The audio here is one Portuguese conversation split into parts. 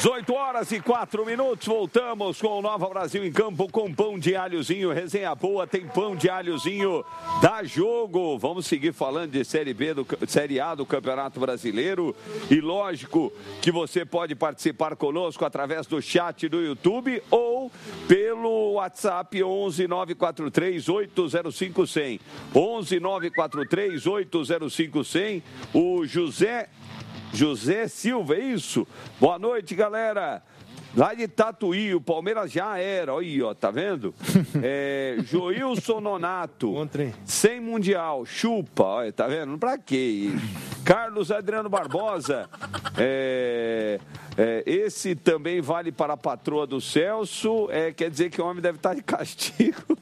18h04, voltamos com o Nova Brasil em Campo com pão de alhozinho, resenha boa, tem pão de alhozinho, dá jogo. Vamos seguir falando de Série A do Campeonato Brasileiro e lógico que você pode participar conosco através do chat do YouTube ou pelo WhatsApp 11 943 805 100. 11 943 805 100. O José Silva, é isso? Boa noite, galera. Lá de Tatuí, o Palmeiras já era. Olha aí, ó, tá vendo? Joilson Nonato, sem Mundial, chupa. Olha, tá vendo? Pra quê? Carlos Adriano Barbosa, esse também vale para a patroa do Celso. Quer dizer que o homem deve estar de castigo.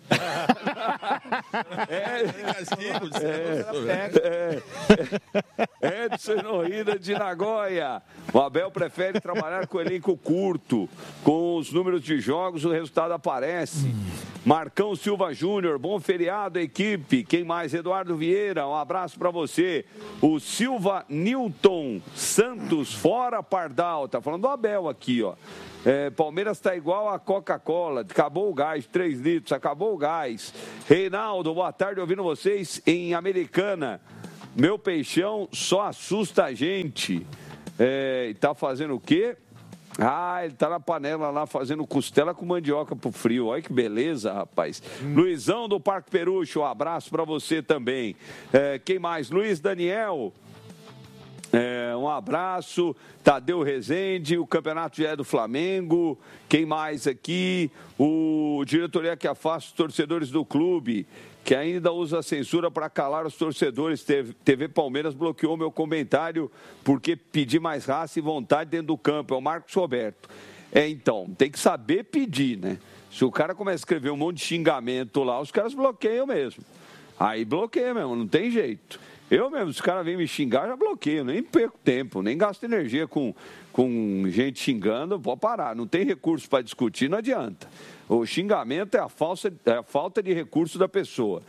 Edson Norrida de Nagoya. O Abel prefere trabalhar com elenco curto. Com os números de jogos, o resultado aparece. Marcão Silva Júnior, bom feriado, equipe. Quem mais? Eduardo Vieira, um abraço para você. O Silva Newton Santos, fora Pardal. Tá falando do Abel aqui, ó. Palmeiras está igual a Coca-Cola, acabou o gás, 3 litros, acabou o gás. Reinaldo, boa tarde, ouvindo vocês em Americana. Meu peixão só assusta a gente. Tá fazendo o quê? Ele tá na panela lá fazendo costela com mandioca pro frio. Olha que beleza, rapaz. Luizão do Parque Perucho, um abraço para você também. Quem mais? Luiz Daniel. Um abraço. Tadeu Rezende, o campeonato já é do Flamengo. Quem mais aqui? O diretoria que afasta os torcedores do clube, que ainda usa a censura para calar os torcedores. TV Palmeiras bloqueou meu comentário porque pedi mais raça e vontade dentro do campo. É o Marcos Roberto. Então, tem que saber pedir, né? Se o cara começa a escrever um monte de xingamento lá, os caras bloqueiam mesmo. Aí bloqueia mesmo, não tem jeito. Eu mesmo, se o cara vem me xingar, já bloqueio, nem perco tempo, nem gasto energia com gente xingando, pode parar. Não tem recurso para discutir, não adianta. O xingamento é a falta de recurso da pessoa.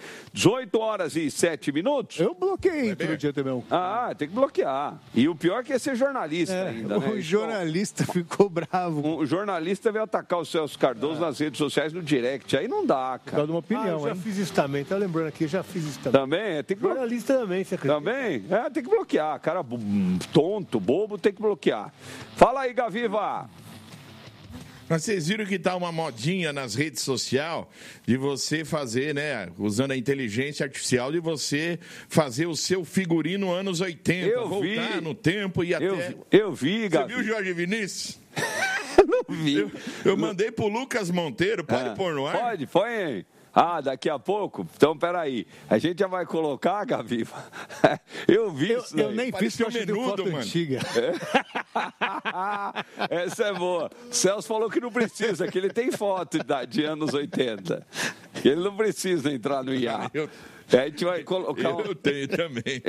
18h07. Eu bloqueei outro dia também. Tem que bloquear. E o pior é que é ser jornalista ainda, né? O jornalista ficou bravo. O jornalista veio atacar o Celso Cardoso nas redes sociais, no direct. Aí não dá, cara. Por causa de uma opinião, eu já fiz isso também. Tá lembrando aqui, já fiz isso também. Também? Tem que jornalista também, você acredita? Também? Tem que bloquear. Cara tonto, bobo, tem que bloquear. Fala aí, Gaviva. Mas vocês viram que tá uma modinha nas redes sociais de você fazer, né, usando a inteligência artificial, de você fazer o seu figurino anos 80, voltar no tempo e até... Eu vi, Gabi. Você viu Jorge Vinícius? Não vi. Eu mandei pro Lucas Monteiro, pode pôr no ar? Pode, põe aí. Daqui a pouco? Então, peraí. A gente já vai colocar, Gaviva? Eu vi isso. Eu nem fiz, porque eu achei foto antiga. Essa é boa. O Celso falou que não precisa, que ele tem foto de anos 80. Ele não precisa entrar no IA. A gente vai colocar Eu tenho também.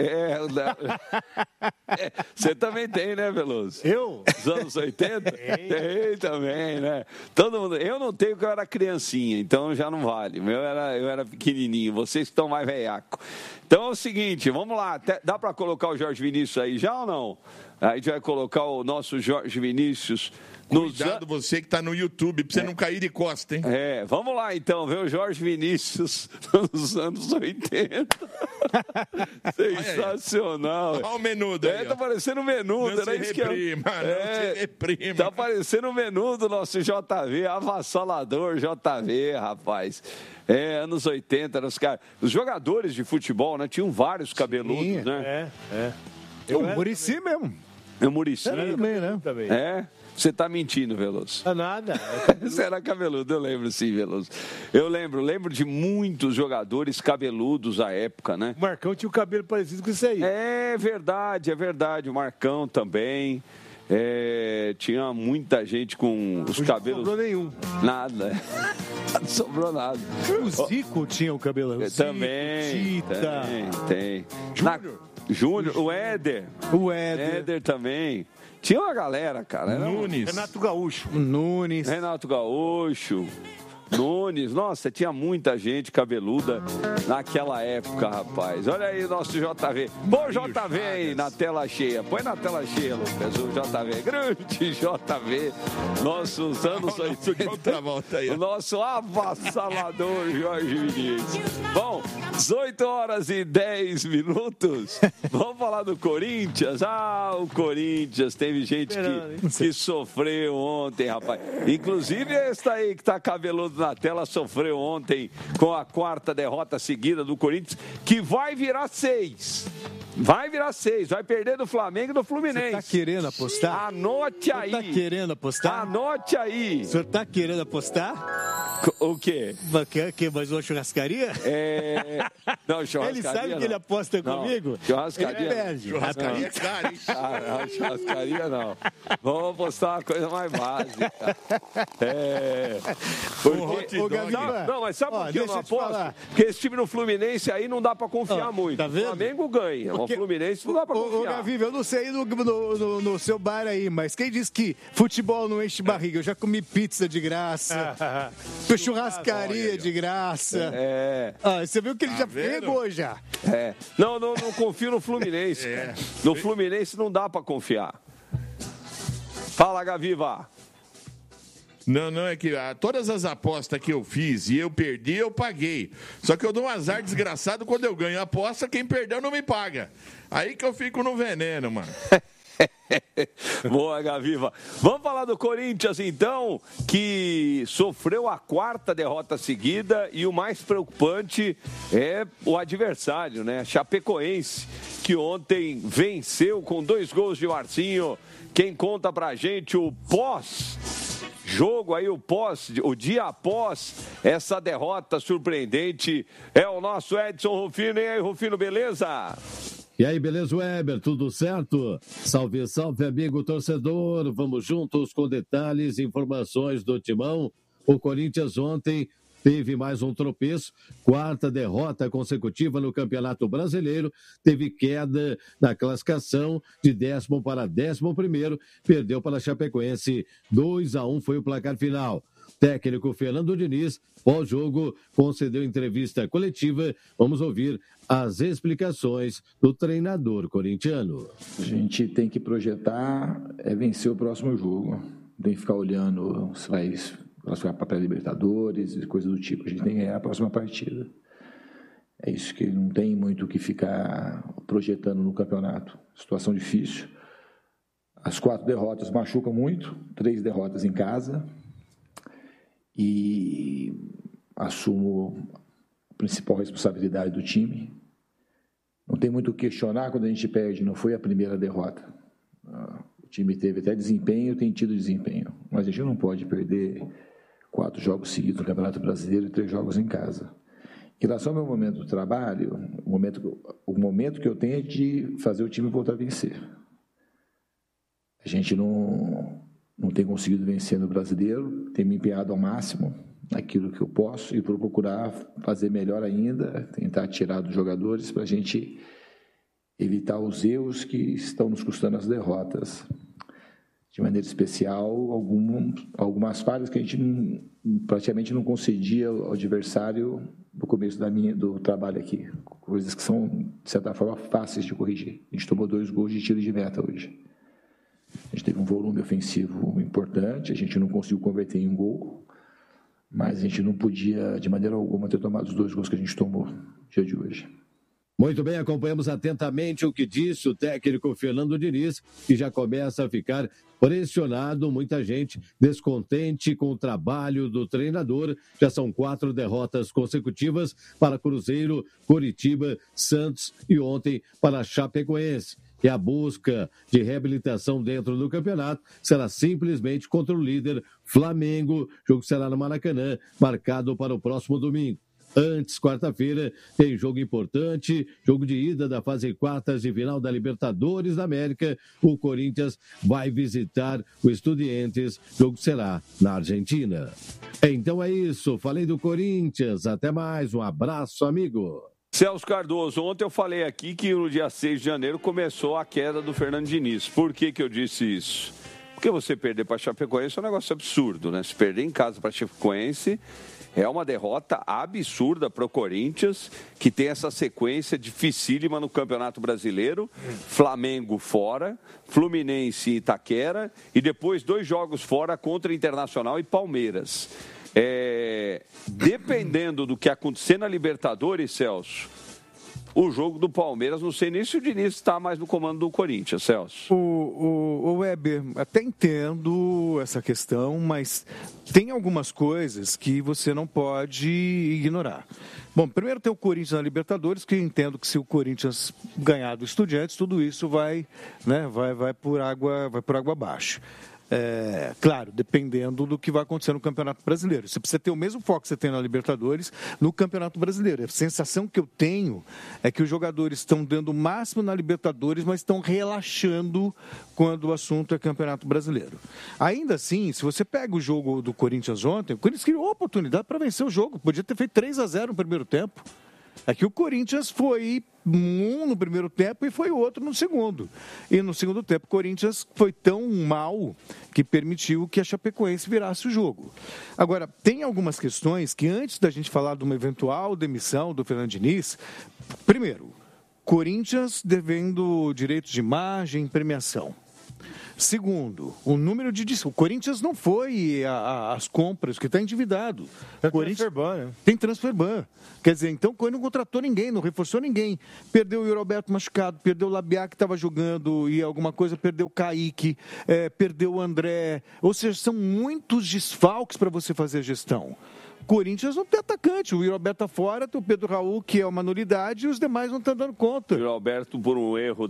Você também tem, né, Veloso? Eu? Dos anos 80? Tem também, né? Todo mundo. Eu não tenho porque eu era criancinha, então já não vale. Eu era pequenininho, vocês estão mais velhaco. Então é o seguinte, vamos lá. Dá para colocar o Jorge Vinícius aí já ou não? A gente vai colocar o nosso Jorge Vinícius. Cuidado, você que está no YouTube, para você não cair de costa, hein? Vamos lá então, ver o Jorge Vinícius nos anos 80. Sensacional. Olha o menudo aí. Tá parecendo menudo, não né? Se reprima. Tá parecendo o menudo nosso JV, avassalador JV, rapaz. Anos 80, os jogadores de futebol, né? Tinham vários cabeludos, né? O Muricy mesmo. É o Muricy. Também, né? Você tá mentindo, Veloso. Nada. Você era cabeludo, eu lembro sim, Veloso. Eu lembro de muitos jogadores cabeludos à época, né? O Marcão tinha o cabelo parecido com isso aí. É verdade. O Marcão também. Tinha muita gente com os cabelos... Não sobrou nenhum. Nada. Não sobrou nada. O Zico tinha o cabelo. Também. Tem. Júnior, o Éder. O Éder. Éder também. Tinha uma galera, cara. Nunes. Renato Gaúcho. Nunes. Renato Gaúcho. Nunes. Nossa, tinha muita gente cabeluda naquela época, rapaz. Olha aí o nosso JV. Põe o JV aí na tela cheia. Põe na tela cheia, Lucas, o JV. Grande JV. Nossos anos 80. O nosso avassalador Jorge Vinícius. Bom, 18 horas e 10 minutos. Vamos falar do Corinthians. O Corinthians. Teve gente que sofreu ontem, rapaz. Inclusive esse aí que tá cabeludo na tela sofreu ontem com a 4ª derrota seguida do Corinthians, que vai virar 6. Vai virar 6. Vai perder do Flamengo e do Fluminense. Você tá querendo apostar? Anote aí. Você tá querendo apostar? Anote aí. O senhor tá querendo apostar? O quê? Mais uma churrascaria? Não, churrascaria. Ele sabe que ele aposta comigo? Churrascaria. Ele perde. Churrascaria é caro, hein? Churrascaria não. Vamos apostar uma coisa mais básica. Porque... Não, mas sabe por que eu não aposto? Porque esse time no Fluminense aí não dá pra confiar muito. Tá vendo? O Flamengo ganha. O Fluminense não dá pra confiar. Ô, Gaviva, eu não sei no seu bar aí, mas quem diz que futebol não enche barriga? Eu já comi pizza de graça. Churrascaria de graça. Você viu que ele já pegou já. Não confio no Fluminense. No Fluminense não dá pra confiar. Fala, Gaviva. Não, é que todas as apostas que eu fiz e eu perdi, eu paguei. Só que eu dou um azar desgraçado quando eu ganho a aposta, quem perdeu não me paga. Aí que eu fico no veneno, mano. Boa, Gaviva. Vamos falar do Corinthians, então, que sofreu a 4ª derrota seguida e o mais preocupante é o adversário, né? Chapecoense, que ontem venceu com 2 gols de Marcinho. Quem conta pra gente o pós-jogo aí, o dia após essa derrota surpreendente é o nosso Edson Rufino. E aí, Rufino, beleza? E aí, beleza, Weber? Tudo certo? Salve, salve, amigo torcedor. Vamos juntos com detalhes e informações do Timão. O Corinthians ontem teve mais um tropeço, 4ª derrota consecutiva no Campeonato Brasileiro, teve queda na classificação de 10º para 11º, perdeu para a Chapecoense, 2-1 foi o placar final. Técnico Fernando Diniz, pós-jogo, concedeu entrevista coletiva. Vamos ouvir as explicações do treinador corintiano. A gente tem que projetar, vencer o próximo jogo. Tem que ficar olhando se vai classificar para Libertadores e coisas do tipo. A gente tem que ganhar a próxima partida. É isso, que não tem muito o que ficar projetando no campeonato. Situação difícil. As 4 derrotas machucam muito, 3 derrotas em casa. E assumo a principal responsabilidade do time. Não tem muito o que questionar quando a gente perde, não foi a primeira derrota. O time teve até desempenho, tem tido desempenho, mas a gente não pode perder 4 jogos seguidos no Campeonato Brasileiro e 3 jogos em casa. Em relação ao meu momento do trabalho, o momento que eu tenho é de fazer o time voltar a vencer. A gente não tem conseguido vencer no Brasileiro, tem me empenhado ao máximo naquilo que eu posso e procurar fazer melhor ainda, tentar tirar dos jogadores para a gente evitar os erros que estão nos custando as derrotas. De maneira especial, algumas falhas que a gente praticamente não concedia ao adversário no começo do trabalho aqui. Coisas que são, de certa forma, fáceis de corrigir. A gente tomou 2 gols de tiro de meta hoje. A gente teve um volume ofensivo importante, a gente não conseguiu converter em um gol, mas a gente não podia, de maneira alguma, ter tomado os 2 gols que a gente tomou no dia de hoje. Muito bem, acompanhamos atentamente o que disse o técnico Fernando Diniz, que já começa a ficar pressionado, muita gente descontente com o trabalho do treinador. Já são 4 derrotas consecutivas para Cruzeiro, Coritiba, Santos e ontem para a Chapecoense. E a busca de reabilitação dentro do campeonato será simplesmente contra o líder Flamengo. O jogo será no Maracanã, marcado para o próximo domingo. Antes, quarta-feira, tem jogo importante, jogo de ida da fase quartas de final da Libertadores da América. O Corinthians vai visitar o Estudiantes, o jogo será na Argentina. Então é isso, falei do Corinthians, até mais, um abraço, amigo. Celso Cardoso, ontem eu falei aqui que no dia 6 de janeiro começou a queda do Fernando Diniz. Por que eu disse isso? Porque você perder para a Chapecoense é um negócio absurdo, né? Se perder em casa para a Chapecoense É uma derrota absurda para o Corinthians, que tem essa sequência dificílima no Campeonato Brasileiro. Flamengo fora, Fluminense e Itaquera, e depois 2 jogos fora contra Internacional e Palmeiras. Dependendo do que acontecer na Libertadores, Celso, o jogo do Palmeiras, não sei nem se o Diniz está mais no comando do Corinthians, Celso. O Weber, até entendo essa questão, mas tem algumas coisas que você não pode ignorar. Bom, primeiro tem o Corinthians na Libertadores, que eu entendo que se o Corinthians ganhar do Estudiantes, tudo isso vai por água abaixo. Claro, dependendo do que vai acontecer no Campeonato Brasileiro. Você precisa ter o mesmo foco que você tem na Libertadores no Campeonato Brasileiro. A sensação que eu tenho é que os jogadores estão dando o máximo na Libertadores, mas estão relaxando quando o assunto é Campeonato Brasileiro. Ainda assim, se você pega o jogo do Corinthians ontem, o Corinthians criou a oportunidade para vencer o jogo. Podia ter feito 3-0 no primeiro tempo. É que o Corinthians foi um no primeiro tempo e foi o outro no segundo. E no segundo tempo, o Corinthians foi tão mal que permitiu que a Chapecoense virasse o jogo. Agora, tem algumas questões que, antes da gente falar de uma eventual demissão do Fernando Diniz, primeiro, Corinthians devendo direitos de imagem e premiação. Segundo, o número de... O Corinthians não foi às compras, que está endividado. Tem transferban, né? Tem transferban. Quer dizer, então o Corinthians não contratou ninguém, não reforçou ninguém. Perdeu o Yuri Alberto machucado, perdeu o Labiá que estava jogando e alguma coisa, perdeu o Kaique, perdeu o André. Ou seja, são muitos desfalques para você fazer a gestão. Corinthians não tem atacante, o Yuri Alberto está fora, tem o Pedro Raul, que é uma nulidade, e os demais não estão dando conta. O Yuri Alberto por um erro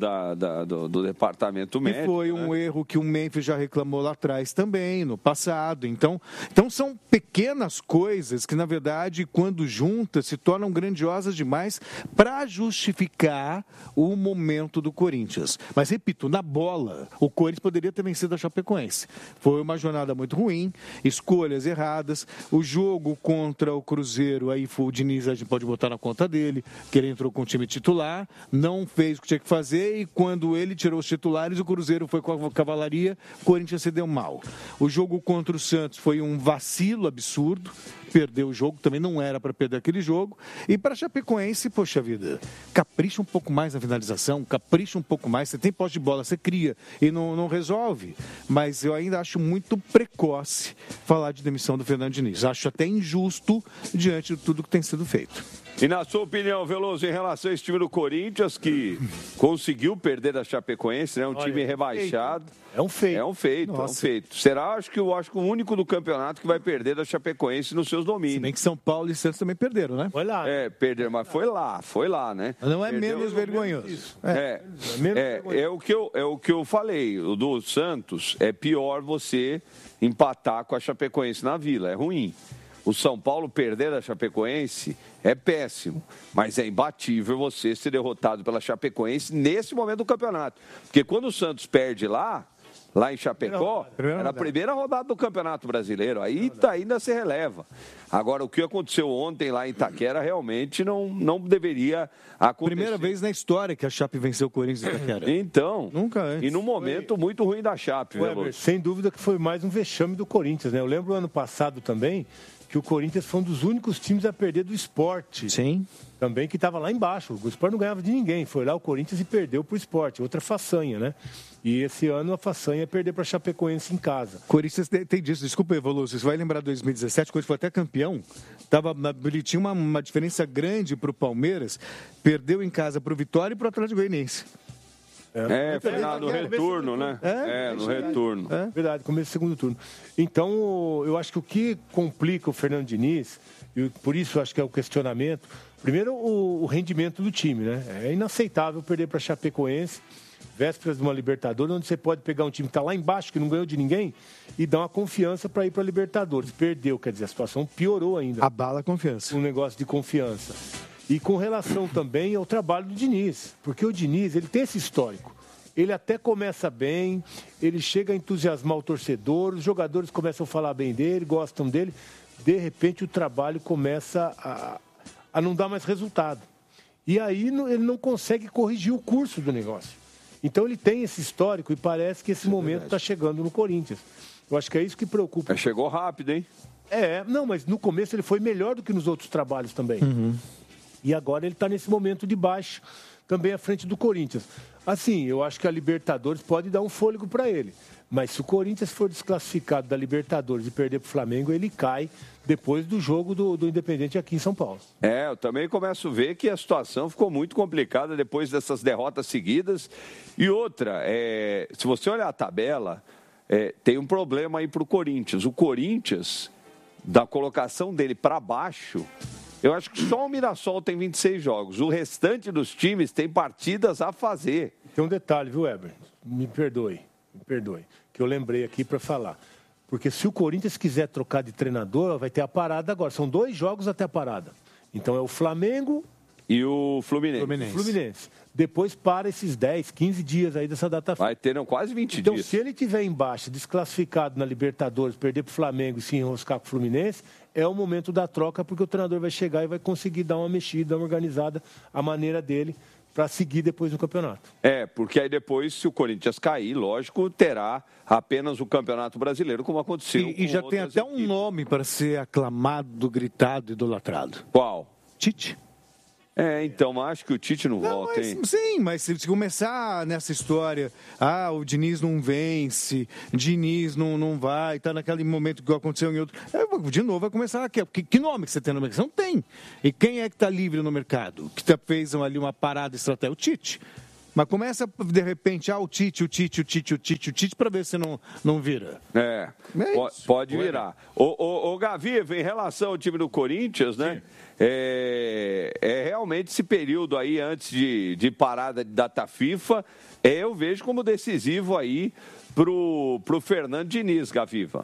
do departamento médico. E foi um erro que o Memphis já reclamou lá atrás também, no passado. Então são pequenas coisas que, na verdade, quando juntas, se tornam grandiosas demais para justificar o momento do Corinthians. Mas, repito, na bola, o Corinthians poderia ter vencido a Chapecoense. Foi uma jornada muito ruim, escolhas erradas, o jogo contra o Cruzeiro, aí o Diniz a gente pode botar na conta dele, que ele entrou com o time titular, não fez o que tinha que fazer e quando ele tirou os titulares, o Cruzeiro foi com a cavalaria, o Corinthians se deu mal. O jogo contra o Santos foi um vacilo absurdo, perdeu o jogo, também não era para perder aquele jogo. E para a Chapecoense, poxa vida, capricha um pouco mais na finalização, capricha um pouco mais, você tem posse de bola, você cria e não resolve. Mas eu ainda acho muito precoce falar de demissão do Fernando Diniz. Acho até injusto diante de tudo que tem sido feito. E na sua opinião, Veloso, em relação a esse time do Corinthians, que conseguiu perder da Chapecoense, né? Time rebaixado. É um feito. É um feito. Será, acho que o único do campeonato que vai perder da Chapecoense nos seus domínios. Se bem que São Paulo e Santos também perderam, né? Foi lá. Perderam, mas foi lá, né? Não é menos vergonhoso. É o que eu falei. O do Santos é pior você empatar com a Chapecoense na Vila, é ruim. O São Paulo perder da Chapecoense é péssimo, mas é imbatível você ser derrotado pela Chapecoense nesse momento do campeonato. Porque quando o Santos perde lá em Chapecó, era a primeira rodada do Campeonato Brasileiro, aí ainda se releva. Agora, o que aconteceu ontem lá em Itaquera realmente não deveria acontecer. Primeira vez na história que a Chape venceu o Corinthians em Itaquera. Então, nunca antes. E num momento muito ruim da Chape, Weber, sem dúvida que foi mais um vexame do Corinthians, né? Eu lembro ano passado também que o Corinthians foi um dos únicos times a perder do Sport. Sim. Também que estava lá embaixo. O Sport não ganhava de ninguém. Foi lá o Corinthians e perdeu para o Sport. Outra façanha, né? E esse ano a façanha é perder para a Chapecoense em casa. Corinthians tem disso. Desculpa, Veloso. Você vai lembrar de 2017, o Corinthians foi até campeão. Ele tinha uma diferença grande para o Palmeiras. Perdeu em casa para o Vitória e para o Atlético Goianiense. Foi no retorno, né? No retorno. Verdade, começo do segundo turno. Então, eu acho que o que complica o Fernando Diniz, e por isso eu acho que é o questionamento, primeiro o rendimento do time, né? É inaceitável perder para a Chapecoense, vésperas de uma Libertadores, onde você pode pegar um time que está lá embaixo, que não ganhou de ninguém, e dar uma confiança para ir para a Libertadores. Perdeu, quer dizer, a situação piorou ainda. Abala a confiança. Um negócio de confiança. E com relação também ao trabalho do Diniz, porque o Diniz, ele tem esse histórico. Ele até começa bem, ele chega a entusiasmar o torcedor, os jogadores começam a falar bem dele, gostam dele. De repente, o trabalho começa a não dar mais resultado. E aí, ele não consegue corrigir o curso do negócio. Então, ele tem esse histórico e parece que esse momento está chegando no Corinthians. Eu acho que é isso que preocupa. Chegou rápido, hein? Não, mas no começo ele foi melhor do que nos outros trabalhos também. E agora ele está nesse momento de baixo, também à frente do Corinthians. Assim, eu acho que a Libertadores pode dar um fôlego para ele. Mas se o Corinthians for desclassificado da Libertadores e perder para o Flamengo, ele cai depois do jogo do Independente aqui em São Paulo. Eu também começo a ver que a situação ficou muito complicada depois dessas derrotas seguidas. E outra, se você olhar a tabela, tem um problema aí para o Corinthians. O Corinthians, da colocação dele para baixo, eu acho que só o Mirassol tem 26 jogos. O restante dos times tem partidas a fazer. Tem um detalhe, viu, Weber? Me perdoe, que eu lembrei aqui para falar. Porque se o Corinthians quiser trocar de treinador, vai ter a parada agora. São 2 jogos até a parada. Então é o Flamengo e o Fluminense. Depois para esses 10, 15 dias aí dessa data. Vai ter quase 20 dias. Então, se ele tiver embaixo, desclassificado na Libertadores, perder para o Flamengo e se enroscar com o Fluminense, é o momento da troca, porque o treinador vai chegar e vai conseguir dar uma mexida, uma organizada, a maneira dele, para seguir depois no campeonato. Porque aí depois, se o Corinthians cair, lógico, terá apenas o Campeonato Brasileiro, como aconteceu e já tem até um nome para ser aclamado, gritado, idolatrado. Qual? Tite. Então, acho que o Tite não volta, hein? Sim, mas se começar nessa história, o Diniz não vence, Diniz não vai, tá naquele momento que aconteceu em outro... de novo vai começar, que nome que você tem no mercado? Você não tem. E quem é que está livre no mercado? Que fez ali uma parada estratégica? O Tite. Mas começa, de repente, o Tite, para ver se não vira. Pode virar. O Gaviva, em relação ao time do Corinthians, né? Realmente esse período aí antes de parada de data FIFA, eu vejo como decisivo aí pro Fernando Diniz, Gaviva.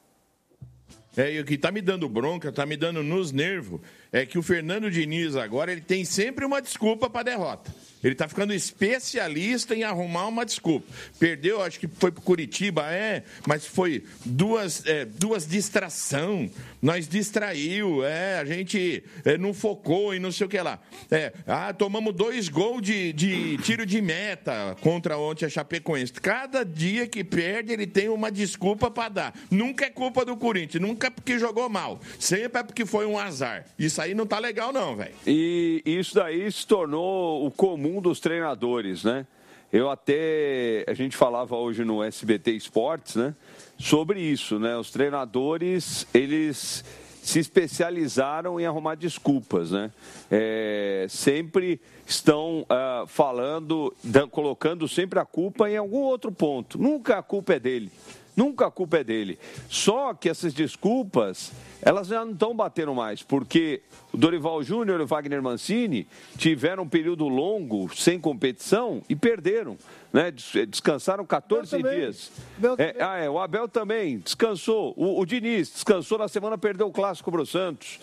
E o que tá me dando bronca, tá me dando nos nervos, é que o Fernando Diniz agora, ele tem sempre uma desculpa para derrota. Ele tá ficando especialista em arrumar uma desculpa. Perdeu, acho que foi pro Curitiba, mas foi duas distração. Nós distraiu, a gente não focou e não sei o que lá. Tomamos 2 gols de tiro de meta contra ontem a Chapecoense. Cada dia que perde, ele tem uma desculpa para dar. Nunca é culpa do Corinthians, nunca é porque jogou mal. Sempre é porque foi um azar. Isso aí não tá legal não, velho. E isso daí se tornou o comum dos treinadores, né? A gente falava hoje no SBT Esportes, né? Sobre isso, né? Os treinadores, eles se especializaram em arrumar desculpas, né? Sempre estão colocando sempre a culpa em algum outro ponto. Nunca a culpa é dele. Só que essas desculpas, elas já não estão batendo mais, porque o Dorival Júnior e o Wagner Mancini tiveram um período longo sem competição e perderam, né? Descansaram 14 dias. O Abel também descansou. O Diniz descansou na semana, perdeu o clássico para o Santos.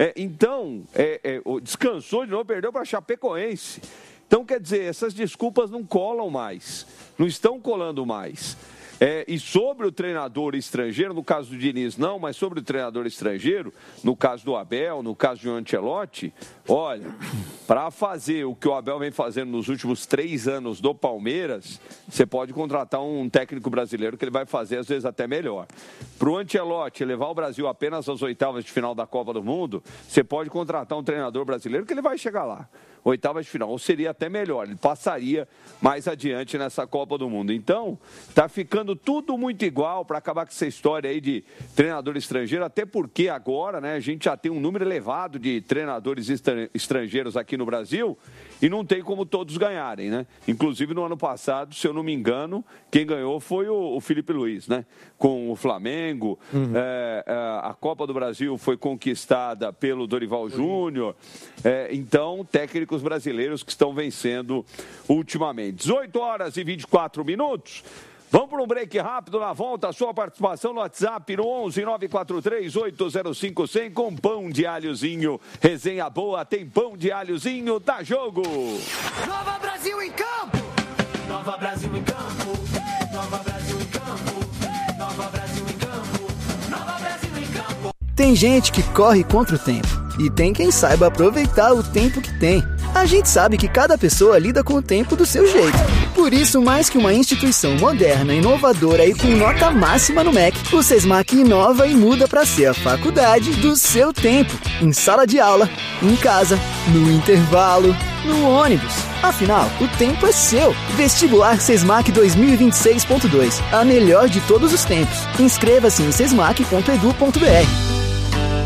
Descansou de novo, perdeu para a Chapecoense. Então, quer dizer, essas desculpas não colam mais, não estão colando mais. E sobre o treinador estrangeiro, no caso do Diniz não, mas sobre o treinador estrangeiro, no caso do Abel, no caso de Ancelotti, olha, para fazer o que o Abel vem fazendo nos últimos 3 anos do Palmeiras, você pode contratar um técnico brasileiro que ele vai fazer às vezes até melhor. Para o Ancelotti levar o Brasil apenas às oitavas de final da Copa do Mundo, você pode contratar um treinador brasileiro que ele vai chegar lá. Oitavas de final, ou seria até melhor, ele passaria mais adiante nessa Copa do Mundo. Então, tá ficando tudo muito igual para acabar com essa história aí de treinador estrangeiro, até porque agora, né, a gente já tem um número elevado de treinadores estrangeiros aqui no Brasil e não tem como todos ganharem, né? Inclusive no ano passado, se eu não me engano, quem ganhou foi o Felipe Luiz, né? Com o Flamengo, a Copa do Brasil foi conquistada pelo Dorival Júnior, então técnicos brasileiros que estão vencendo ultimamente. 18 horas e 24 minutos. Vamos para um break rápido, na volta, a sua participação no WhatsApp no 11 943 805 100 com pão de alhozinho. Resenha boa, tem pão de alhozinho, dá jogo! Nova Brasil em campo! Nova Brasil em campo! Nova Brasil em campo! Nova Brasil em campo! Nova Brasil em campo! Tem gente que corre contra o tempo e tem quem saiba aproveitar o tempo que tem. A gente sabe que cada pessoa lida com o tempo do seu jeito. Por isso, mais que uma instituição moderna, inovadora e com nota máxima no MEC, o Sesmac inova e muda para ser a faculdade do seu tempo. Em sala de aula, em casa, no intervalo, no ônibus. Afinal, o tempo é seu. Vestibular Sesmac 2026.2. A melhor de todos os tempos. Inscreva-se em sesmac.edu.br.